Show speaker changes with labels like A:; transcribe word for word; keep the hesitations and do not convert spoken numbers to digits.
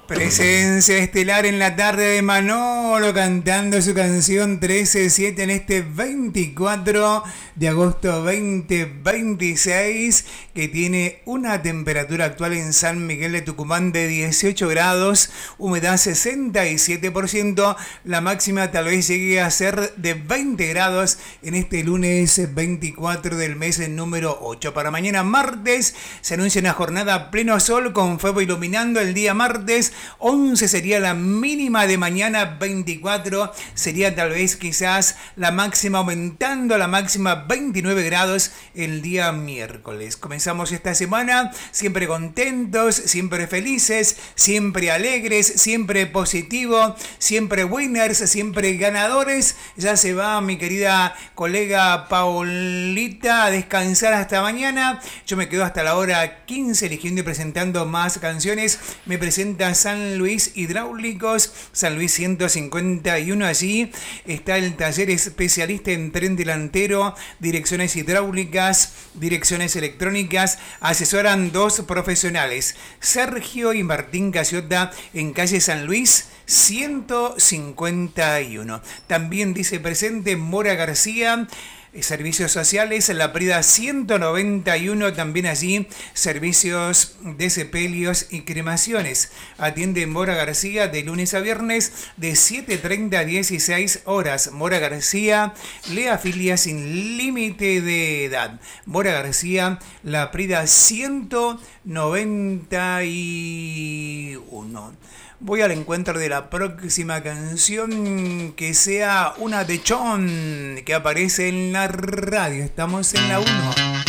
A: Presencia estelar en la tarde de Manolo cantando su canción trece siete en este veinticuatro de agosto veinte veintiséis, que tiene una temperatura actual en San Miguel de Tucumán de dieciocho grados, humedad sesenta y siete por ciento, la máxima tal vez llegue a ser de veinte grados en este lunes veinticuatro del mes número ocho. Para mañana martes se anuncia una jornada a pleno sol con fuego iluminando el día martes. once sería la mínima de mañana, veinticuatro sería tal vez quizás la máxima, aumentando la máxima veintinueve grados el día miércoles. Comenzamos esta semana siempre contentos, siempre felices, siempre alegres, siempre positivo, siempre winners, siempre ganadores. Ya se va mi querida colega Paulita a descansar hasta mañana. Yo me quedo hasta la hora quince eligiendo y presentando más canciones. Me presenta San Luis Hidráulicos, San Luis ciento cincuenta y uno. Allí está el taller especialista en tren delantero, direcciones hidráulicas, direcciones electrónicas. Asesoran dos profesionales, Sergio y Martín Casiota, en calle San Luis ciento cincuenta y uno. También dice presente Mora García, servicios sociales, La Prida ciento noventa y uno, también allí servicios de sepelios y cremaciones. Atiende Mora García de lunes a viernes de siete treinta a dieciséis horas. Mora García le afilia sin límite de edad. Mora García, La Prida ciento noventa y uno. Voy al encuentro de la próxima canción, que sea una de Chon, que aparece en la radio. Estamos en la uno.